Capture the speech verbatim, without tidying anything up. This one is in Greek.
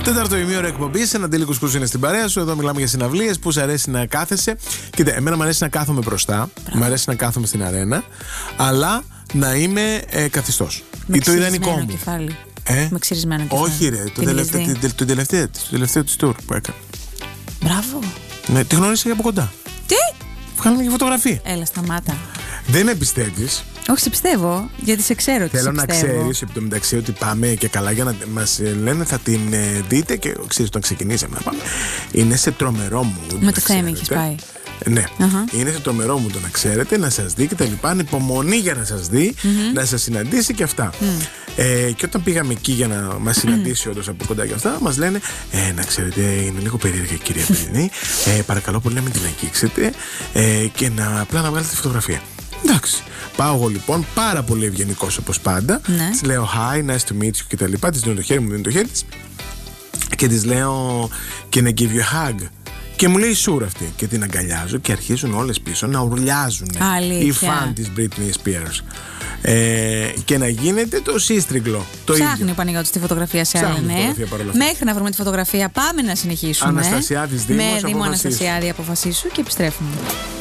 Τέταρτο ημίωρο εκπομπή. Ένα Ντέλη Κουσκούς είναι στην παρέα σου. Εδώ μιλάμε για συναυλίες που σου αρέσει να κάθεσαι. Κοίτα, εμένα μου αρέσει να κάθομαι μπροστά. Μου αρέσει να κάθομαι στην αρένα. Αλλά να είμαι ε, καθιστός. Ή το ιδανικό μου. Κεφάλι. Ε? Με ξυρισμένο κεφάλι. Όχι, ρε. Το τελευταίο, το, το τελευταίο, το τελευταίο της tour που έκανε. Μπράβο. Ναι, τη γνώρισα από κοντά. Τι? Βγάλαμε και φωτογραφία. Έλα, σταμάτα. Δεν με πιστεύεις. Όχι, σε πιστεύω, γιατί σε ξέρω. Θέλω σε να ξέρεις επί το μεταξύ ότι πάμε και καλά για να μας λένε θα την ε, δείτε και ξέρεις όταν ξεκινήσαμε να πάμε. Είναι σε τρομερό μου. Με το Θέμη έχεις πάει. Ναι, uh-huh. είναι σε τρομερό μου το να ξέρετε, να σας δει και τα λοιπά. Ανυπομονή για να σας δει, mm-hmm. να σας συναντήσει και αυτά. Mm. Ε, και όταν πήγαμε εκεί για να μας συναντήσει mm. όντως από κοντά και αυτά, μας λένε ε, να ξέρετε, είναι λίγο περίεργα η κυρία Περινή. ε, παρακαλώ πολύ να μην την αγγίξετε ε, και να απλά να βγάλετε τη φωτογραφία. Εντάξει. Πάω εγώ λοιπόν πάρα πολύ ευγενικός όπως πάντα. Ναι. Της λέω hi, nice to meet you και τα λοιπά. Της δίνω το χέρι μου, δίνω το χέρι της και της λέω can I give you a hug. Και μου λέει σουρ αυτή. Και την αγκαλιάζω και αρχίζουν όλες πίσω να ουρλιάζουν οι φαν της Britney Spears. Ε, και να γίνεται το σύστριγκλο. Το Ψάχνει ίδιο. ο Παναγιώτης τη φωτογραφία σε άλλη νέα. Μέχρι να βρούμε τη φωτογραφία, πάμε να συνεχίσουμε. Αναστασιάδης Δήμος, με Δήμο Αναστασιάδη, αποφασίσου και επιστρέφουμε.